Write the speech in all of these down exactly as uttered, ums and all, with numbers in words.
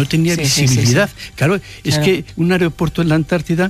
no tenía sí, visibilidad. Sí, sí, sí. Claro, es claro. que un aeropuerto en la Antártida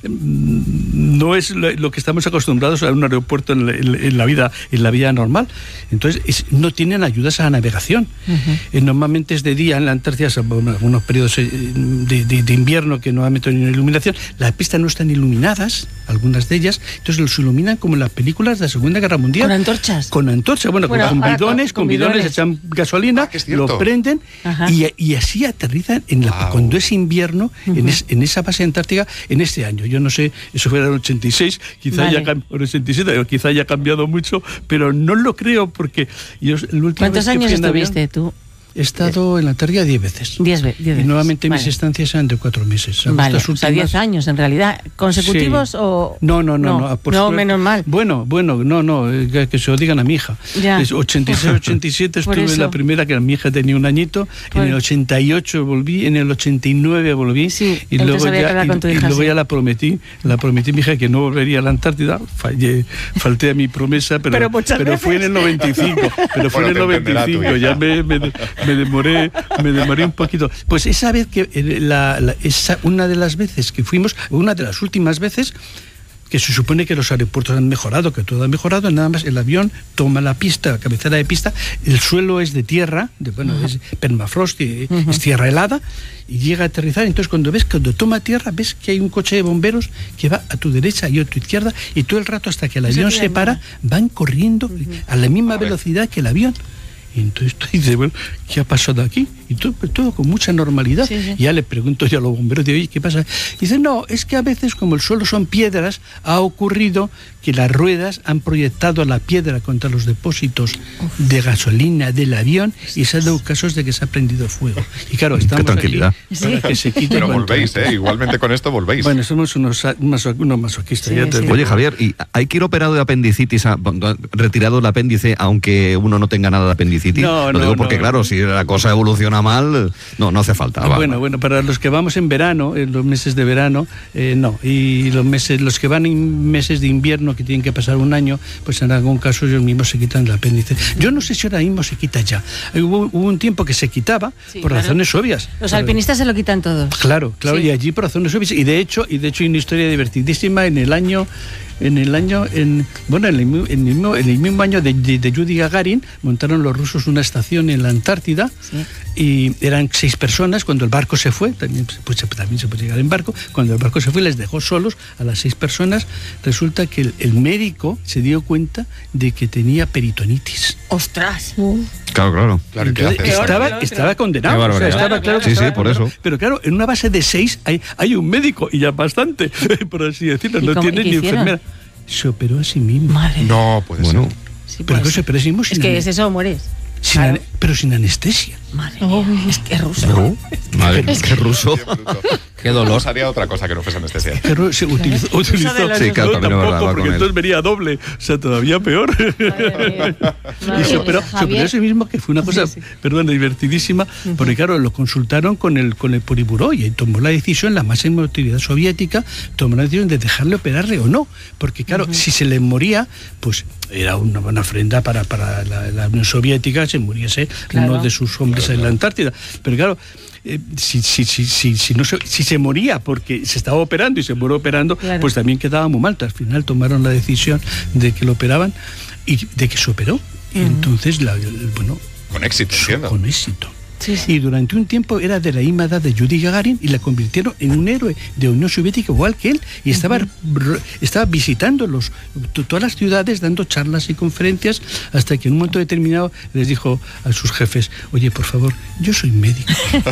mmm, no es lo, lo que estamos acostumbrados a un aeropuerto en la, en, en la vida en la vida normal. Entonces, es, no tienen ayudas a la navegación. Uh-huh. Eh, normalmente es de día en la Antártida, bueno, unos periodos eh, de, de, de invierno que no tienen iluminación. Las pistas no están iluminadas, algunas de ellas, entonces los iluminan como en las películas de la Segunda Guerra Mundial. ¿Con antorchas? Con antorchas, bueno, bueno con, ahora, bidones, con, con bidones, bidones, echan gasolina, ah, lo prenden y, y así aterrizan en la, wow. cuando es invierno uh-huh. en, es, en esa base antártica en este año. Yo no sé, eso fue en el ochenta y seis, quizá vale. ya en el ochenta y siete, quizá haya cambiado mucho, pero no lo creo porque yo, el último ¿Cuántos años estuviste avión, tú? He estado en la Antártida diez veces. Diez, ve- diez veces. Y nuevamente vale. mis estancias eran de cuatro meses. Vale, últimas... o sea, diez años en realidad. ¿Consecutivos sí. o...? No, no, no. No, no, por no menos mal. Bueno, bueno, no, no, que, que se lo digan a mi hija. Ya. Es ochenta y seis, ochenta y siete estuve en la primera, que mi hija tenía un añito. Por... En el ochenta y ocho volví, en el ochenta y nueve volví. Sí, y luego, ya, y, hija, y luego sí. ya la prometí, la prometí a mi hija que no volvería a la Antártida. Fallé, falté a mi promesa, pero, pero, pero fue en el noventa y cinco. Pero fue bueno, en el noventa y cinco, ya me, me, me demoré... me demoré un poquito. Pues esa vez que la, la, esa, una de las veces que fuimos, una de las últimas veces que se supone que los aeropuertos han mejorado, que todo ha mejorado, nada más el avión toma la pista, la cabecera de pista, el suelo es de tierra, de, bueno, uh-huh. es permafrost, y, uh-huh. es tierra helada, y llega a aterrizar. Entonces cuando ves, cuando toma tierra, ves que hay un coche de bomberos que va a tu derecha y a tu izquierda, y todo el rato hasta que el avión se para, van corriendo uh-huh. a la misma velocidad que el avión. Y entonces tú dices, bueno, ¿qué ha pasado aquí? Y todo, todo con mucha normalidad. Sí, sí. Y ya le pregunto yo a los bomberos, digo, oye, ¿qué pasa? Y dicen, no, es que a veces, como el suelo son piedras, ha ocurrido que las ruedas han proyectado la piedra contra los depósitos Uf. de gasolina del avión y se han dado casos de que se ha prendido fuego. Y claro, estamos Qué tranquilidad. Aquí para que se quite. Pero volvéis, ¿eh? Igualmente con esto volvéis. Bueno, somos unos, unos, unos masoquistas. Sí, ya te sí. digo. Oye, Javier, ¿y hay que ir operado de apendicitis, a, retirado el apéndice, aunque uno no tenga nada de apendicitis? No, Lo no, digo porque, no, claro, no. si la cosa evoluciona mal, no, no hace falta. No, bueno, bueno, para los que vamos en verano, en los meses de verano, eh, no. Y los meses, los que van en meses de invierno, que tienen que pasar un año, pues en algún caso ellos mismos se quitan el apéndice. Yo no sé si ahora mismo se quita ya. Hubo, hubo un tiempo que se quitaba sí, por claro. razones obvias. Los alpinistas se lo quitan todos. Claro, claro, sí. Y allí por razones obvias. Y de hecho, y de hecho hay una historia divertidísima en el año... En el año, en, bueno, en el, en el, mismo, en el mismo año de, de, de Yuri Gagarin, montaron los rusos una estación en la Antártida sí. y eran seis personas. Cuando el barco se fue, también, pues, también se puede llegar en barco, cuando el barco se fue les dejó solos a las seis personas. Resulta que el, el médico se dio cuenta de que tenía peritonitis. ¡Ostras! Uh. Claro, claro. claro Entonces, estaba, estaba condenado. O sea, estaba claro, claro sí, estaba sí, por condenado. eso. Pero claro, en una base de seis hay, hay un médico y ya bastante, por así decirlo. No tiene ni hicieron? enfermera. Se operó a sí mismo. Madre. No puede bueno. ser. Sí, pero pues, que se operó a sí mismo sin es que ane- es eso, mueres. sin Claro. ane- pero sin anestesia. Madre mía, es que es ruso. No. Madre, Es qué ruso. Qué dolor. Haría otra cosa que no fuese anestesia. Pero se utilizó, utilizó de los Sí, claro, no, también es verdad, tampoco, va porque con él. entonces venía doble, o sea, todavía peor. Madre mía. Madre Y se mía. operó, se operó a sí mismo, que fue una cosa, Sí, sí. perdón, divertidísima, uh-huh. porque claro, lo consultaron con el con el Politburó y tomó la decisión, la máxima autoridad soviética tomó la decisión de dejarle operarle o no, porque claro, uh-huh. si se le moría, pues era una buena ofrenda para, para la, la Unión Soviética, se muriese claro. uno de sus hombres claro, en la Antártida. Pero claro, eh, si, si, si, si, si, no se, si se moría porque se estaba operando y se murió operando, claro. pues también quedaba muy mal. Al final tomaron la decisión de que lo operaban y de que se operó. Y uh-huh. entonces, la, el, bueno... Con éxito, entiendo. Con éxito. Sí, sí. Y durante un tiempo era de la misma edad de Yuri Gagarin y la convirtieron en un héroe de Unión Soviética igual que él y estaba, uh-huh. estaba visitando los, todas las ciudades dando charlas y conferencias hasta que en un momento determinado les dijo a sus jefes, oye, por favor, yo soy médico,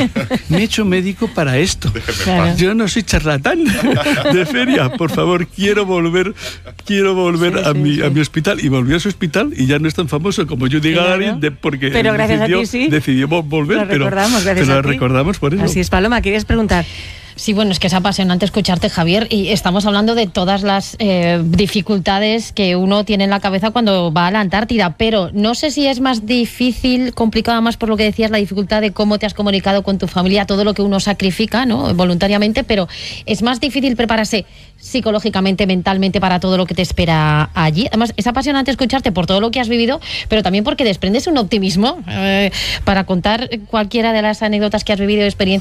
me he hecho médico para esto, claro. yo no soy charlatán de feria, por favor, quiero volver quiero volver sí, a, sí, mi, sí. a mi hospital. Y volvió a su hospital y ya no es tan famoso como Yuri claro. Gagarin de, porque pero gracias decidió, a ti, sí. decidió volver. Lo recordamos, pero, gracias pero a ti. recordamos por eso. Así es, Paloma, querías preguntar. Sí, bueno, es que es apasionante escucharte, Javier, y estamos hablando de todas las eh, dificultades que uno tiene en la cabeza cuando va a la Antártida, pero no sé si es más difícil, complicada más por lo que decías, la dificultad de cómo te has comunicado con tu familia, todo lo que uno sacrifica, ¿no?, voluntariamente, pero es más difícil prepararse psicológicamente, mentalmente para todo lo que te espera allí. Además, es apasionante escucharte por todo lo que has vivido, pero también porque desprendes un optimismo eh, para contar cualquiera de las anécdotas que has vivido, experiencias